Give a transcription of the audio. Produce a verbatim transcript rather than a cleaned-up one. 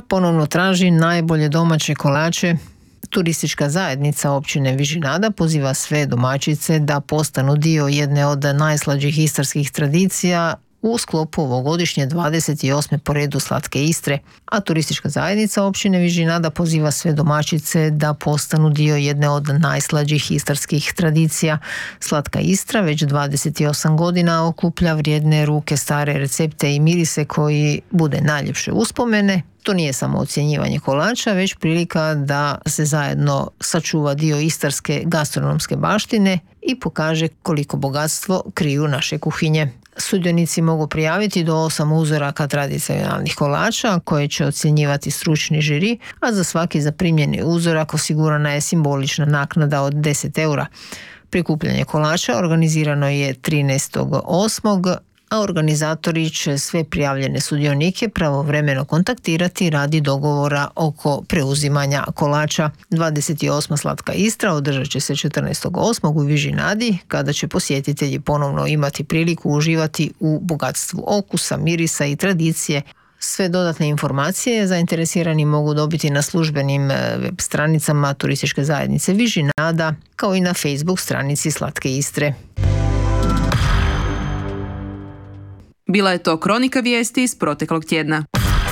Ponovno traži najbolje domaće kolače. Turistička zajednica općine Vižinada poziva sve domaćice da postanu dio jedne od najslađih istarskih tradicija u sklopu ovogodišnje dvadeset osme po redu Slatke Istre, a turistička zajednica općine Vižinada poziva sve domaćice da postanu dio jedne od najslađih istarskih tradicija. Slatka Istra već dvadeset osam godina okuplja vrijedne ruke, stare recepte i mirise koji bude najljepše uspomene. To nije samo ocjenjivanje kolača, već prilika da se zajedno sačuva dio istarske gastronomske baštine i pokaže koliko bogatstvo kriju naše kuhinje. Sudionici mogu prijaviti do osam uzoraka tradicionalnih kolača koje će ocjenjivati stručni žiri, a za svaki zaprimljeni uzorak osigurana je simbolična naknada od deset eura. Prikupljanje kolača organizirano je trinaestog osmog a organizatori će sve prijavljene sudionike pravovremeno kontaktirati radi dogovora oko preuzimanja kolača. dvadeset osma Slatka Istra održat će se četrnaestog osmog u Vižinadi, kada će posjetitelji ponovno imati priliku uživati u bogatstvu okusa, mirisa i tradicije. Sve dodatne informacije zainteresirani mogu dobiti na službenim web stranicama Turističke zajednice Vižinada, kao i na Facebook stranici Slatke Istre. Bila je to kronika vijesti iz proteklog tjedna.